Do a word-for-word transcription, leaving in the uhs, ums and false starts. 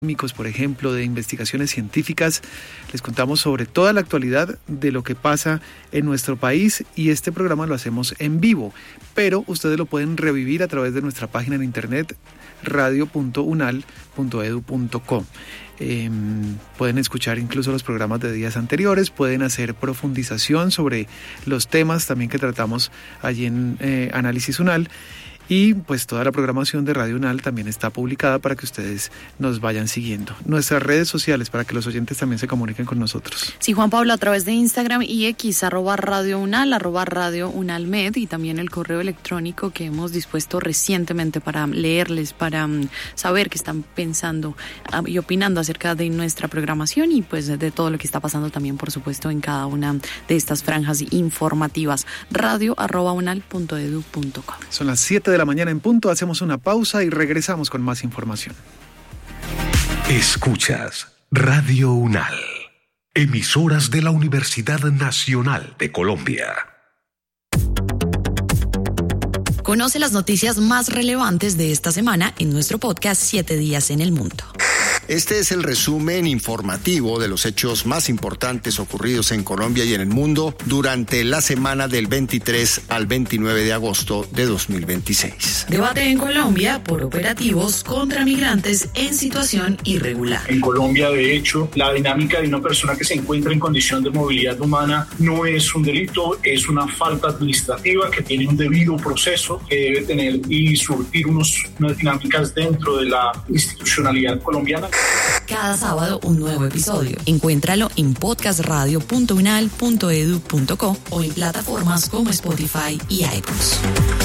por ejemplo, de investigaciones científicas. Les contamos sobre toda la actualidad de lo que pasa en nuestro país y este programa lo hacemos en vivo, pero ustedes lo pueden revivir a través de nuestra página en internet radio punto unal punto edu punto co. Eh, pueden escuchar incluso los programas de días anteriores, pueden hacer profundización sobre los temas también que tratamos allí en eh, Análisis Unal. Y pues toda la programación de Radio Unal también está publicada para que ustedes nos vayan siguiendo. Nuestras redes sociales para que los oyentes también se comuniquen con nosotros. Sí, Juan Pablo, a través de Instagram y X, arroba Radio Unal, arroba Radio Unalmed, y también el correo electrónico que hemos dispuesto recientemente para leerles, para um, saber qué están pensando uh, y opinando acerca de nuestra programación y pues de todo lo que está pasando también, por supuesto, en cada una de estas franjas informativas. Radio arroba unal punto edu punto co. Son las siete de la mañana en punto, hacemos una pausa y regresamos con más información. Escuchas Radio Unal, emisoras de la Universidad Nacional de Colombia. Conoce las noticias más relevantes de esta semana en nuestro podcast Siete Días en el Mundo. Este es el resumen informativo de los hechos más importantes ocurridos en Colombia y en el mundo durante la semana del veintitrés al veintinueve de agosto de dos mil veintiséis. Debate en Colombia por operativos contra migrantes en situación irregular. En Colombia, de hecho, la dinámica de una persona que se encuentra en condición de movilidad humana no es un delito, es una falta administrativa que tiene un debido proceso que debe tener y surtir unos, unas dinámicas dentro de la institucionalidad colombiana. Cada sábado un nuevo episodio. Encuéntralo en podcast radio punto unal punto edu punto co o en plataformas como Spotify y iTunes.